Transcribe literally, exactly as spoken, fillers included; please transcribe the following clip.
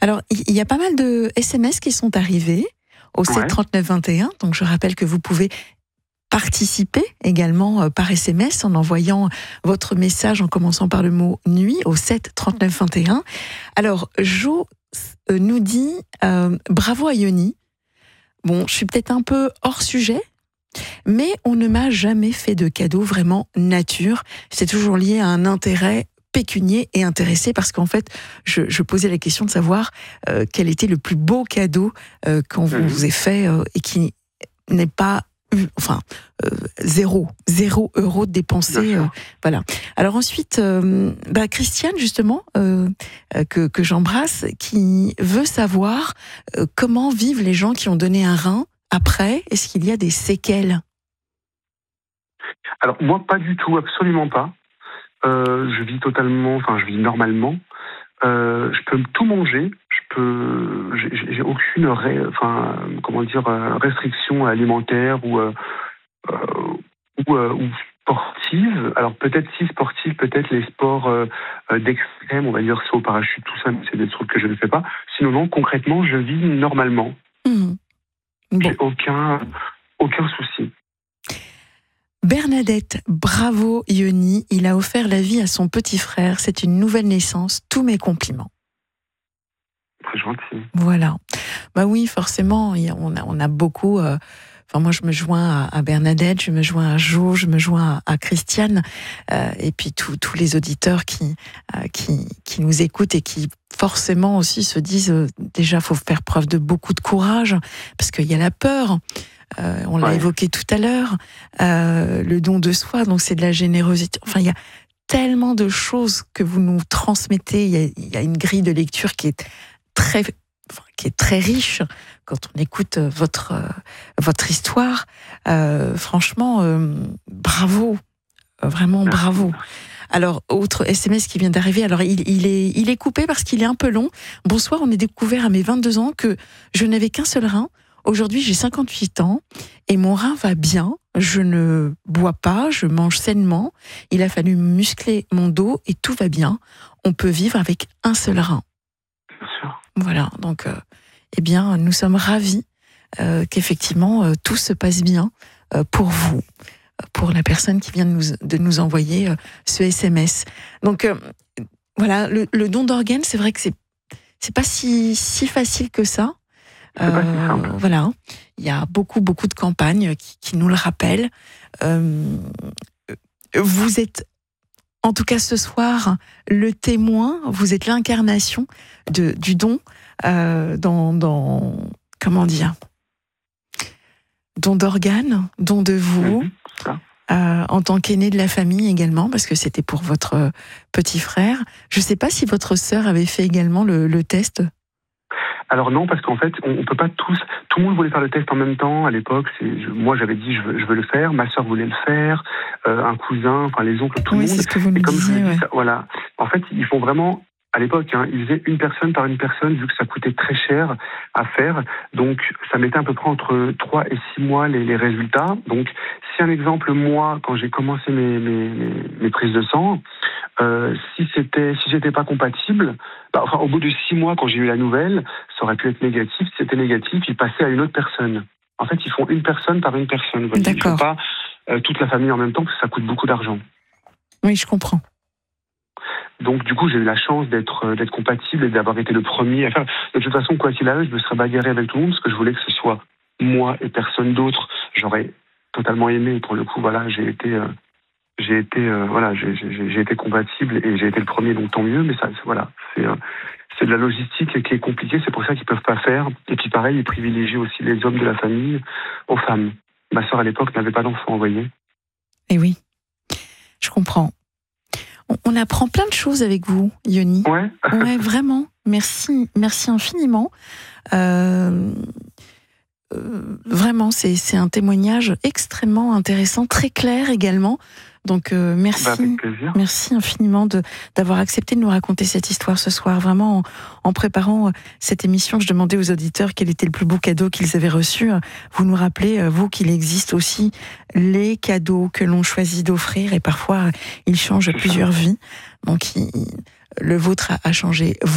Alors, il y a pas mal de S M S qui sont arrivés au sept trente-neuf vingt et un. Donc, je rappelle que vous pouvez participer également par S M S en envoyant votre message en commençant par le mot nuit au sept trente-neuf vingt et un. Alors, Jo nous dit euh, bravo à Yoni. Bon, je suis peut-être un peu hors sujet, mais on ne m'a jamais fait de cadeau vraiment nature. C'est toujours lié à un intérêt pécunier et intéressé, parce qu'en fait, je, je posais la question de savoir euh, quel était le plus beau cadeau euh, qu'on vous, vous ait fait euh, et qui n'est pas eu, enfin, euh, zéro, zéro euro dépensé. Euh, voilà. Alors ensuite, euh, bah, Christiane, justement, euh, euh, que, que j'embrasse, qui veut savoir euh, comment vivent les gens qui ont donné un rein après. Est-ce qu'il y a des séquelles ? Alors moi, pas du tout, absolument pas. Euh, je vis totalement, enfin je vis normalement. Euh, je peux tout manger. Je peux, j'ai, j'ai aucune, ré, enfin comment dire, restriction alimentaire ou euh, ou, euh, ou sportive. Alors peut-être si sportive, peut-être les sports euh, d'extrême, on va dire saut au parachute, tout ça, mais c'est des trucs que je ne fais pas. Sinon non, concrètement, je vis normalement. Mmh. Bon. J'ai aucun aucun souci. Bernadette, bravo Yoni, il a offert la vie à son petit frère, c'est une nouvelle naissance, tous mes compliments. Très gentil. Voilà. Bah oui, forcément, on a, on a beaucoup... Euh, enfin, moi, je me joins à, à Bernadette, je me joins à Jo, je me joins à, à Christiane, euh, et puis tous les auditeurs qui, euh, qui, qui nous écoutent et qui forcément aussi se disent, euh, déjà, il faut faire preuve de beaucoup de courage, parce qu'il y a la peur. Euh, on l'a ouais. évoqué tout à l'heure, euh, le don de soi, donc c'est de la générosité. Enfin, il y a tellement de choses que vous nous transmettez. Il y a, il y a une grille de lecture qui est très, enfin, qui est très riche quand on écoute votre euh, votre histoire. Euh, franchement, euh, bravo, vraiment bravo. Alors, autre S M S qui vient d'arriver. Alors, il, il est il est coupé parce qu'il est un peu long. Bonsoir, on a découvert à mes vingt-deux ans que je n'avais qu'un seul rein. Aujourd'hui, j'ai cinquante-huit ans et mon rein va bien. Je ne bois pas, je mange sainement. Il a fallu muscler mon dos et tout va bien. On peut vivre avec un seul rein. Bien sûr. Voilà, donc, euh, eh bien, nous sommes ravis euh, qu'effectivement euh, tout se passe bien euh, pour vous, pour la personne qui vient de nous, de nous envoyer euh, ce S M S. Donc, euh, voilà, le, le don d'organes, c'est vrai que c'est, c'est pas si, si facile que ça. Euh, voilà, il y a beaucoup beaucoup de campagnes qui, qui nous le rappellent. Euh, vous êtes, en tout cas ce soir, le témoin. Vous êtes l'incarnation de du don euh, dans dans comment dire, don d'organes, don de vous mmh, euh, en tant qu'aîné de la famille également, parce que c'était pour votre petit frère. Je ne sais pas si votre sœur avait fait également le, le test. Alors non, parce qu'en fait, on, on peut pas tous. Tout le monde voulait faire le test en même temps à l'époque. C'est, je, moi, j'avais dit, je veux, je veux le faire. Ma sœur voulait le faire. Euh, un cousin, enfin les oncles, tout oui, le monde. C'est ce que vous Et me comme disiez, je ouais. dis, ça, voilà. En fait, ils font vraiment. À l'époque, hein, ils faisaient une personne par une personne, vu que ça coûtait très cher à faire. Donc, ça mettait à peu près entre trois et six mois les, les résultats. Donc, si un exemple, moi, quand j'ai commencé mes, mes, mes, mes prises de sang, euh, si c'était, si j'étais pas compatible, bah, enfin, au bout de six mois, quand j'ai eu la nouvelle, ça aurait pu être négatif. Si c'était négatif, ils passaient à une autre personne. En fait, ils font une personne par une personne. Vous voyez, ils font pas euh, toute la famille en même temps, parce que ça coûte beaucoup d'argent. Oui, je comprends. Donc du coup, j'ai eu la chance d'être d'être compatible et d'avoir été le premier à faire. De toute façon, quoi qu'il arrive, je me serais bagarré avec tout le monde parce que je voulais que ce soit moi et personne d'autre. J'aurais totalement aimé. Et pour le coup, voilà, j'ai été, euh, j'ai été, euh, voilà, j'ai, j'ai, j'ai été compatible et j'ai été le premier, donc tant mieux. Mais ça, c'est, voilà, c'est, euh, c'est de la logistique qui est compliquée. C'est pour ça qu'ils peuvent pas faire. Et puis pareil, ils privilégient aussi les hommes de la famille aux femmes. Ma sœur à l'époque n'avait pas d'enfant, vous voyez. Et oui, je comprends. On apprend plein de choses avec vous, Yoni. Ouais. Ouais, vraiment. Merci, merci infiniment. Euh, euh, vraiment, c'est, c'est un témoignage extrêmement intéressant, très clair également. Donc euh, merci, bah, avec plaisir. Merci infiniment de d'avoir accepté de nous raconter cette histoire ce soir. Vraiment, en, en préparant cette émission, je demandais aux auditeurs quel était le plus beau cadeau qu'ils avaient reçu. Vous nous rappelez, vous, qu'il existe aussi les cadeaux que l'on choisit d'offrir et parfois ils changent plusieurs vies. Donc, il, le vôtre a, a changé.